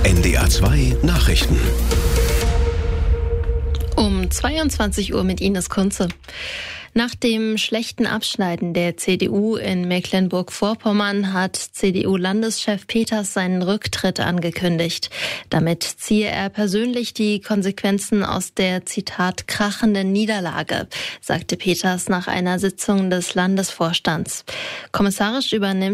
NDR 2 Nachrichten. Um 22 Uhr mit Ines Kunze. Nach dem schlechten Abschneiden der CDU in Mecklenburg-Vorpommern hat CDU-Landeschef Peters seinen Rücktritt angekündigt. Damit ziehe er persönlich die Konsequenzen aus der, Zitat, krachenden Niederlage, sagte Peters nach einer Sitzung des Landesvorstands. Kommissarisch übernimmt